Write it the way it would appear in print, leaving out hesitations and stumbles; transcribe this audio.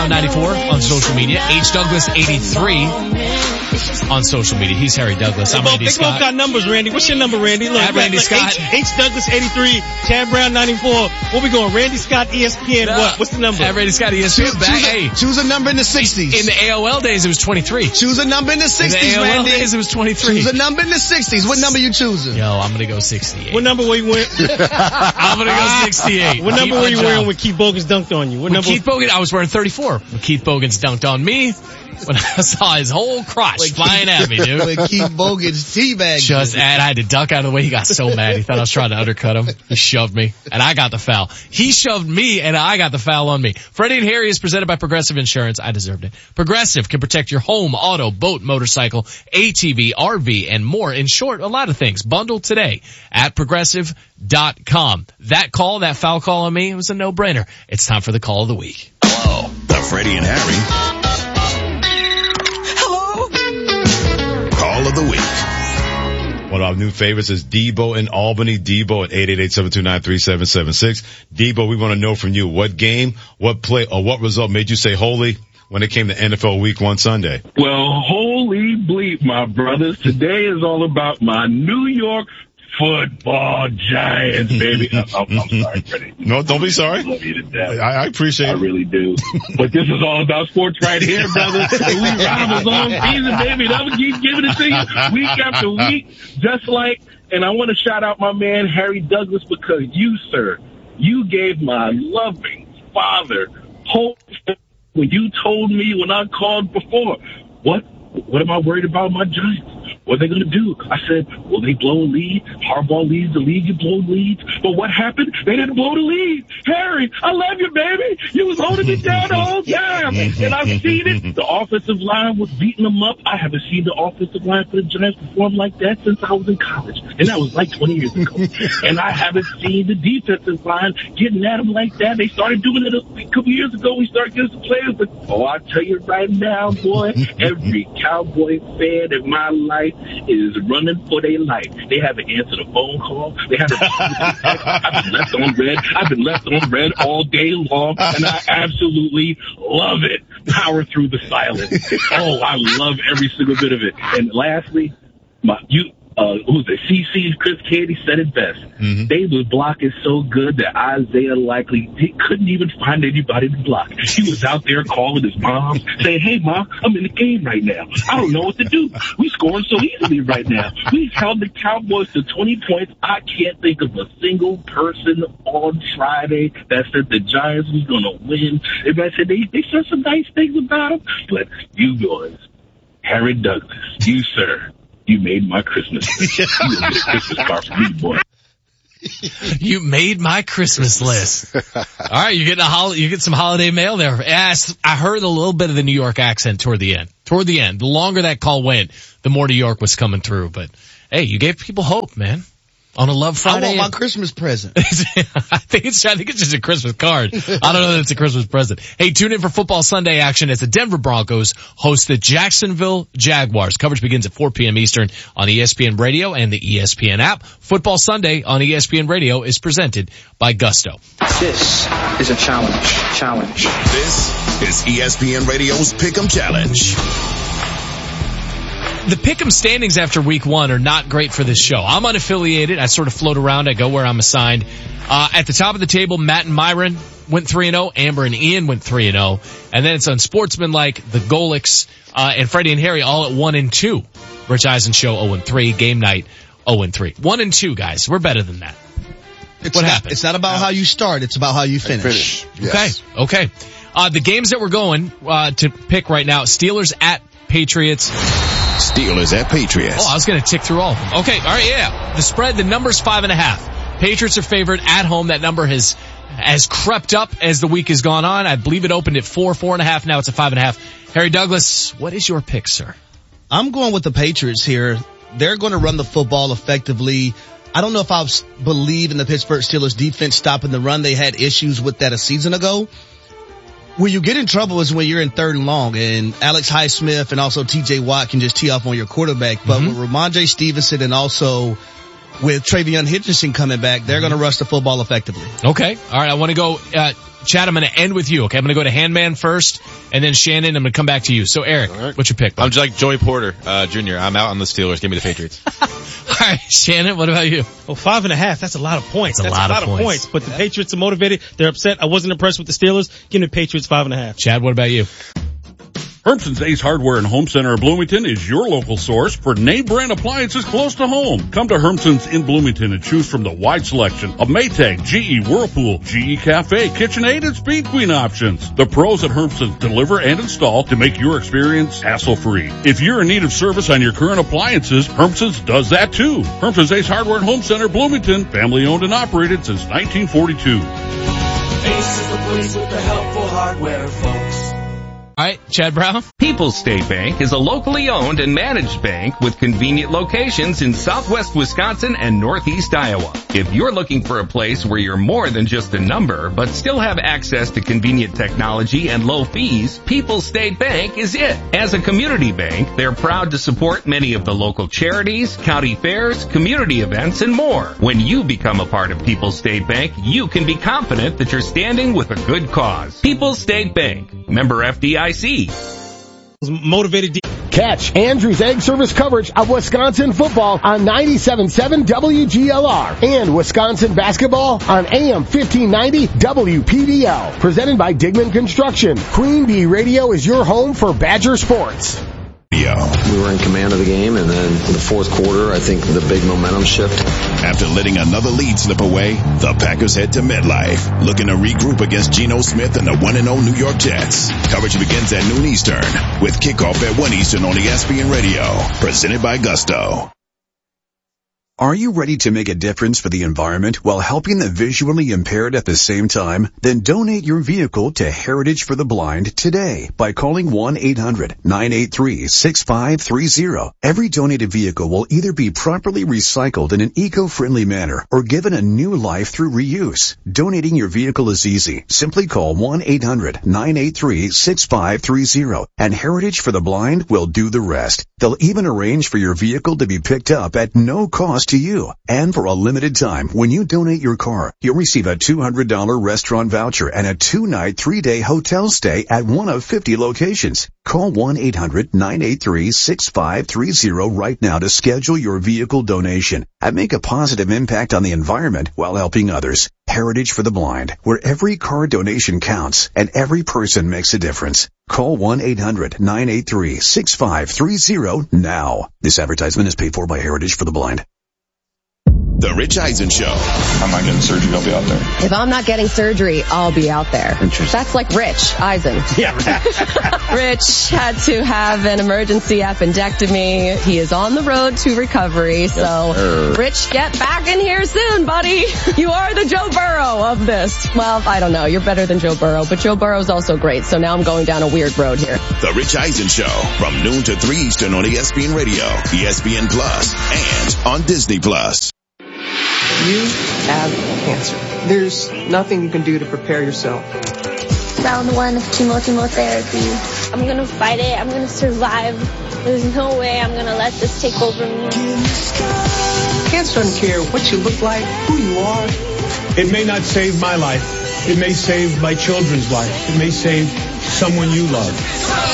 94 on social media. H. Douglas 83 on social media. He's Harry Douglas. I'm Randy Scott. They both got numbers, Randy. What's your number, Randy? Look, at Randy Scott. H. Douglas 83, Chad Brown 94. What we going? Randy Scott ESPN. What? What's the number? At Randy Scott ESPN. Choose a number in the 60s. In the AOL days, it was 23. Choose a number in the 60s, in the AOL Randy. days, it was 23. Choose a number in the 60s. What number you choosing? Yo, I'm gonna go 68. What number were you wearing? I'm gonna go 68. What number were you wearing when Keith Bogans dunked on you? What number? Keith Bogans, I was wearing 34. When Keith Bogans dunked on me, when I saw his whole crotch flying at me, dude. When Keith Bogans teabagged. I had to duck out of the way. He got so mad. He thought I was trying to undercut him. He shoved me, and I got the foul. He shoved me, and I got the foul on me. Freddie and Harry is presented by Progressive Insurance. I deserved it. Progressive can protect your home, auto, boat, motorcycle, ATV, RV, and more. In short, a lot of things. Bundle today at Progressive.com. That foul call on me, it was a no-brainer. It's time for the call of the week. Hello, the Freddie and Harry Call of the Week. One of our new favorites is Debo in Albany. Debo at 888-729-3776. Debo, we want to know from you what game, what play, or what result made you say holy when it came to NFL Week 1 Sunday? Well, holy bleep, my brothers. Today is all about my New York Football Giants, baby. I'm sorry, Freddie. No, don't be sorry. I love you to death. I appreciate it. I really do. But this is all about sports right here, brother. And we ride a long season, baby. And I'm going to keep giving it to you week after week. And I want to shout out my man, Harry Douglas, because you, sir, you gave my loving father hope when you told me when I called before, what am I worried about my Giants? What are they going to do? I said, will they blow a lead? Harbaugh leads the league, you blow leads. But what happened? They didn't blow the lead. Harry, I love you, baby. You was holding me down the whole time. And I've seen it. The offensive line was beating them up. I haven't seen the offensive line for the Giants perform like that since I was in college. And that was like 20 years ago. And I haven't seen the defensive line getting at them like that. They started doing it a couple years ago. We started getting some players. But, I tell you right now, boy, every Cowboy fan in my life is running for their life. They haven't answered a phone call. They haven't. I've been left on red. I've been left on red all day long, and I absolutely love it. Power through the silence. I love every single bit of it. And lastly, who's it? CC Chris Candy said it best. Mm-hmm. They was blocking so good that Isaiah he couldn't even find anybody to block. He was out there calling his mom, saying, "Hey, Mom, I'm in the game right now. I don't know what to do. We scoring so easily right now. We held the Cowboys to 20 points. I can't think of a single person on Friday that said the Giants was going to win." Everybody said they said some nice things about them, but you boys, Harry Douglas, you, sir, you made my Christmas list. You will get a Christmas card from me, boy. You made my Christmas list. All right, you get some holiday mail there. Yes, I heard a little bit of the New York accent toward the end. The longer that call went, the more New York was coming through. But hey, you gave people hope, man. On a Love Friday. I want my Christmas present. I think it's just a Christmas card. I don't know that it's a Christmas present. Hey, tune in for Football Sunday action as the Denver Broncos host the Jacksonville Jaguars. Coverage begins at 4 p.m. Eastern on ESPN Radio and the ESPN app. Football Sunday on ESPN Radio is presented by Gusto. This is a challenge. This is ESPN Radio's Pick'em Challenge. The Pick'em standings after week 1 are not great for this show. I'm unaffiliated. I sort of float around. I go where I'm assigned. At the top of the table, Matt and Myron went 3-0. Amber and Ian went 3-0. And then it's unsportsmanlike, the Golics, and Freddie and Harry all at 1-2. Rich Eisen Show 0-3. Game Night 0-3. 1-2, guys. We're better than that. What happened? It's not about how you start. It's about how you finish. Yes. Okay. The games that we're going to pick right now, Steelers at Patriots. Steelers at Patriots. I was going to tick through all of them. Okay, all right, yeah. The spread, the number's 5.5. Patriots are favored at home. That number has crept up as the week has gone on. I believe it opened at 4.5. Now it's at 5.5. Harry Douglas, what is your pick, sir? I'm going with the Patriots here. They're going to run the football effectively. I don't know if I believe in the Pittsburgh Steelers defense stopping the run. They had issues with that a season ago. Where you get in trouble is when you're in 3rd and long, and Alex Highsmith and also TJ Watt can just tee off on your quarterback. But with Ramondre Stevenson and also with Travion Henderson coming back, they're going to rush the football effectively. Okay. All right. I want to go, Chad, I'm going to end with you. Okay. I'm going to go to Handman first and then Shannon. I'm going to come back to you. So Eric, what's your pick? I'm just like Joey Porter, Jr. I'm out on the Steelers. Give me the Patriots. All right. Shannon, what about you? Well, 5.5. That's a lot of points. That's a lot of points. But the Patriots are motivated. They're upset. I wasn't impressed with the Steelers. Give me the Patriots 5.5. Chad, what about you? Hermson's Ace Hardware and Home Center of Bloomington is your local source for name brand appliances close to home. Come to Hermson's in Bloomington and choose from the wide selection of Maytag, GE, Whirlpool, GE Cafe, KitchenAid, and Speed Queen options. The pros at Hermson's deliver and install to make your experience hassle-free. If you're in need of service on your current appliances, Hermson's does that too. Hermson's Ace Hardware and Home Center, Bloomington, family owned and operated since 1942. Ace is the place with the helpful hardware, folks. All right, Chad Brown. People's State Bank is a locally owned and managed bank with convenient locations in southwest Wisconsin and northeast Iowa. If you're looking for a place where you're more than just a number, but still have access to convenient technology and low fees, People's State Bank is it. As a community bank, they're proud to support many of the local charities, county fairs, community events, and more. When you become a part of People's State Bank, you can be confident that you're standing with a good cause. People's State Bank, member FDIC. Motivated. Catch Andrew's Egg Service coverage of Wisconsin football on 97.7 WGLR and Wisconsin basketball on AM 1590 WPDL. Presented by Digman Construction. Queen Bee Radio is your home for Badger sports. We were in command of the game, and then in the fourth quarter, I think the big momentum shift. After letting another lead slip away, the Packers head to MetLife, looking to regroup against Geno Smith and the 1-0 New York Jets. Coverage begins at noon Eastern, with kickoff at 1 Eastern on ESPN Radio, presented by Gusto. Are you ready to make a difference for the environment while helping the visually impaired at the same time? Then donate your vehicle to Heritage for the Blind today by calling 1-800-983-6530. Every donated vehicle will either be properly recycled in an eco-friendly manner or given a new life through reuse. Donating your vehicle is easy. Simply call 1-800-983-6530 and Heritage for the Blind will do the rest. They'll even arrange for your vehicle to be picked up at no cost to you. And for a limited time, when you donate your car, you'll receive a $200 restaurant voucher and a 2-night, 3-day hotel stay at one of 50 locations. Call 1-800-983-6530 right now to schedule your vehicle donation and make a positive impact on the environment while helping others. Heritage for the Blind, where every car donation counts and every person makes a difference. Call 1-800-983-6530 now. This advertisement is paid for by Heritage for the Blind. The Rich Eisen Show. I'm not getting surgery, I'll be out there. If I'm not getting surgery, I'll be out there. Interesting. That's like Rich Eisen. Yeah. Rich had to have an emergency appendectomy. He is on the road to recovery. So, Rich, get back in here soon, buddy. You are the Joe Burrow of this. Well, I don't know. You're better than Joe Burrow, but Joe Burrow's also great. So now I'm going down a weird road here. The Rich Eisen Show from noon to 3 Eastern on ESPN Radio, ESPN Plus, and on Disney Plus. You have cancer. There's nothing you can do to prepare yourself. Round 1 of chemotherapy. I'm gonna fight it. I'm gonna survive. There's no way I'm gonna let this take over me. Cancer doesn't care what you look like, who you are. It may not save my life. It may save my children's life. It may save someone you love.